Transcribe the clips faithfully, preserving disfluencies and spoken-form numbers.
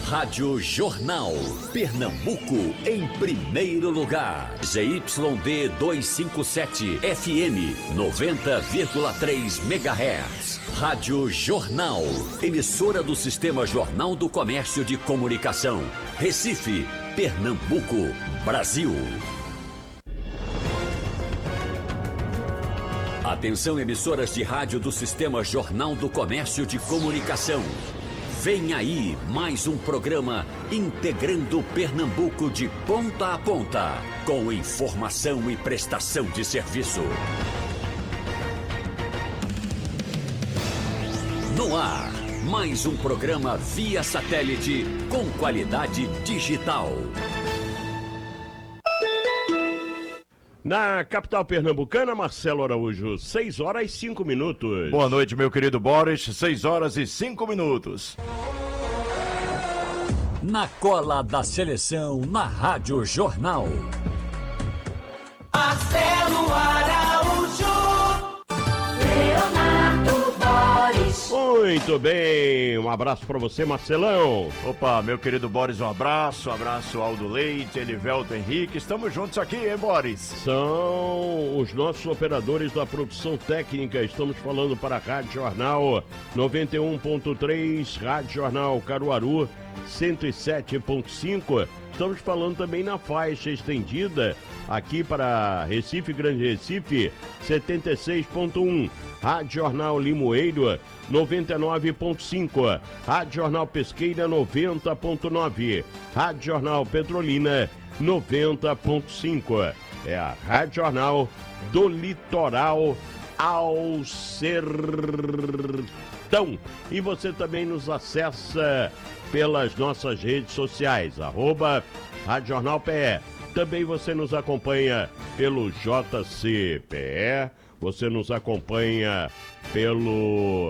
Rádio Jornal, Pernambuco em primeiro lugar. Z Y D duzentos e cinquenta e sete, F M noventa vírgula três megahertz. Rádio Jornal, emissora do Sistema Jornal do Comércio de Comunicação. Recife, Pernambuco, Brasil. Atenção, emissoras de rádio do Sistema Jornal do Comércio de Comunicação. Vem aí mais um programa integrando Pernambuco de ponta a ponta, com informação e prestação de serviço. No ar, mais um programa via satélite com qualidade digital. Na capital pernambucana, Marcelo Araújo, seis horas e cinco minutos. Boa noite, meu querido Boris, seis horas e cinco minutos. Na cola da seleção, na Rádio Jornal. Marcelo Araújo, Leonardo Boris. Muito bem, um abraço pra você, Marcelão. Opa, meu querido Boris, um abraço, um abraço Aldo Leite, Elivelto Henrique, estamos juntos aqui, hein, Boris? São os nossos operadores da produção técnica, estamos falando para a Rádio Jornal noventa e um ponto três, Rádio Jornal Caruaru cento e sete ponto cinco, estamos falando também na faixa estendida, aqui para Recife, Grande Recife, setenta e seis ponto um, Rádio Jornal Limoeiro, noventa e nove ponto cinco, Rádio Jornal Pesqueira, noventa ponto nove, Rádio Jornal Petrolina, noventa ponto cinco. É a Rádio Jornal do Litoral ao Sertão. E você também nos acessa pelas nossas redes sociais, arroba Rádio Jornal P E. Também você nos acompanha pelo J C P E, você nos acompanha pelo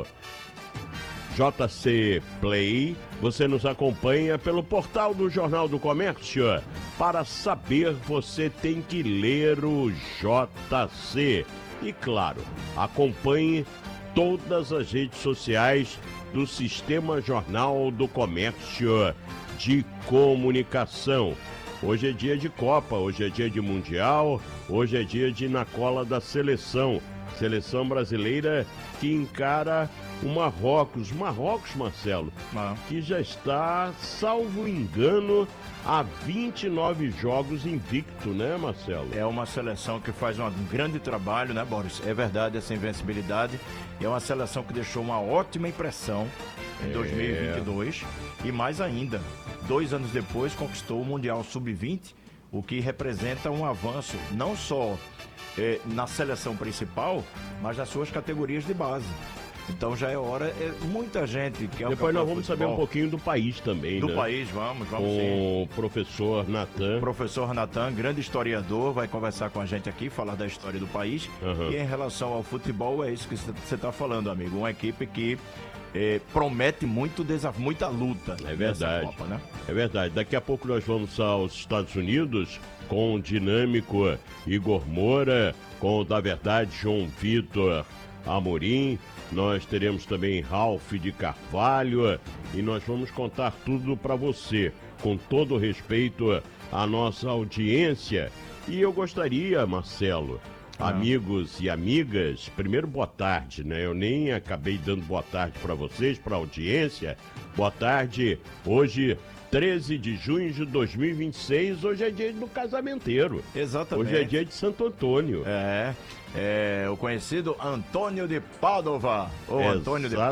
J C Play, você nos acompanha pelo portal do Jornal do Comércio. Para saber, você tem que ler o J C. E claro, acompanhe todas as redes sociais do Sistema Jornal do Comércio de Comunicação. Hoje é dia de Copa, hoje é dia de Mundial, hoje é dia de ir na cola da seleção. Seleção brasileira que encara o Marrocos. Marrocos, Marcelo, ah. que já está, salvo engano, há vinte e nove jogos invicto, né, Marcelo? É uma seleção que faz um grande trabalho, né, Boris? É verdade essa invencibilidade. E é uma seleção que deixou uma ótima impressão em é. dois mil e vinte e dois. E mais ainda, dois anos depois conquistou o Mundial sub vinte, o que representa um avanço não só é, na seleção principal, mas nas suas categorias de base. Então já é hora, é, muita gente que é Depois nós vamos saber um pouquinho do país também, do né? Do país, vamos, vamos com sim. Com o professor Natan. Professor Natan, grande historiador, vai conversar com a gente aqui, falar da história do país. Uhum. E em relação ao futebol, é isso que você está falando, amigo. Uma equipe que é, promete muito desafio, muita luta. É verdade. Copa, né? É verdade. Daqui a pouco nós vamos aos Estados Unidos com o dinâmico Igor Moura, com o da verdade João Vitor Amorim. Nós teremos também Ralph de Carvalho e nós vamos contar tudo para você, com todo respeito à nossa audiência. E eu gostaria, Marcelo, ah. amigos e amigas, primeiro boa tarde, né? Eu nem acabei dando boa tarde para vocês, para a audiência. Boa tarde, hoje treze de junho de dois mil e vinte e seis, hoje é dia do casamenteiro. Exatamente. Hoje é dia de Santo Antônio. É, é o conhecido Antônio de Pádua. Ou Antônio de